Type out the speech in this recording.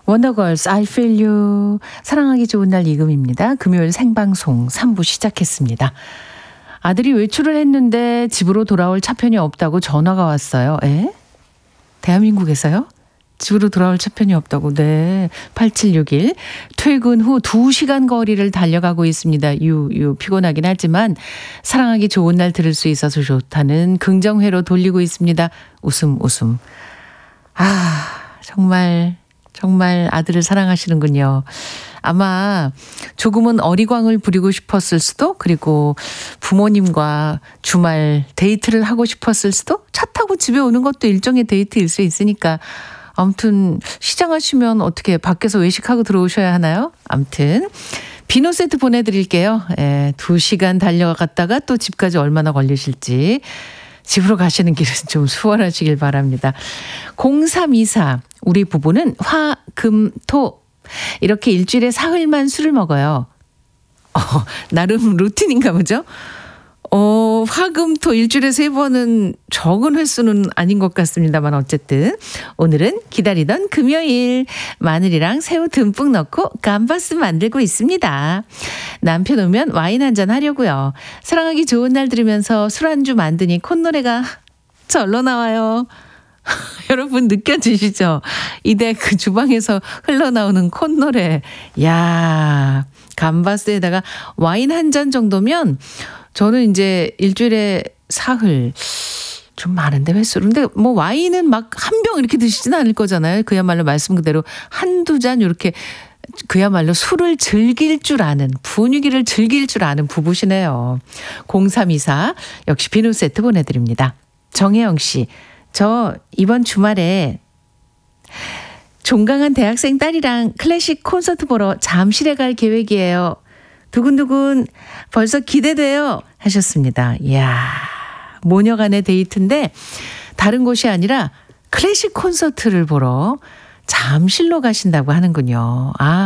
원더걸스 I feel you. 사랑하기 좋은 날 이금입니다. 금요일 생방송 3부 시작했습니다. 아들이 외출을 했는데 집으로 돌아올 차편이 없다고 전화가 왔어요. 에? 대한민국에서요? 집으로 돌아올 차편이 없다고. 네. 8761. 퇴근 후 2시간 거리를 달려가고 있습니다. 피곤하긴 하지만 사랑하기 좋은 날 들을 수 있어서 좋다는 긍정회로 돌리고 있습니다. 웃음. 정말 아들을 사랑하시는군요. 아마 조금은 어리광을 부리고 싶었을 수도, 그리고 부모님과 주말 데이트를 하고 싶었을 수도, 차 타고 집에 오는 것도 일종의 데이트일 수 있으니까. 아무튼 시장 하시면 어떻게 밖에서 외식하고 들어오셔야 하나요? 아무튼 비누 세트 보내드릴게요. 2시간 달려갔다가 또 집까지 얼마나 걸리실지. 집으로 가시는 길은 좀 수월하시길 바랍니다. 0324. 우리 부부는 화, 금, 토 이렇게 일주일에 사흘만 술을 먹어요. 나름 루틴인가 보죠? 화, 금, 토 일주일에 3번은 적은 횟수는 아닌 것 같습니다만 어쨌든 오늘은 기다리던 금요일 마늘이랑 새우 듬뿍 넣고 감바스 만들고 있습니다. 남편 오면 와인 한잔 하려고요. 사랑하기 좋은 날 들으면서 술안주 만드니 콧노래가 절로 나와요. 여러분 느껴지시죠? 이대 그 주방에서 흘러나오는 콧노래. 야, 감바스에다가 와인 한 잔 정도면 저는 이제 일주일에 사흘 좀 많은데 횟수로. 근데 뭐 와인은 막 한 병 이렇게 드시진 않을 거잖아요. 그야말로 말씀 그대로 한두 잔 이렇게 그야말로 술을 즐길 줄 아는, 분위기를 즐길 줄 아는 부부시네요. 0324 역시 비누 세트 보내드립니다. 정혜영 씨. 저 이번 주말에 종강한 대학생 딸이랑 클래식 콘서트 보러 잠실에 갈 계획이에요. 두근두근 벌써 기대돼요 하셨습니다. 이야, 모녀 간의 데이트인데 다른 곳이 아니라 클래식 콘서트를 보러 잠실로 가신다고 하는군요.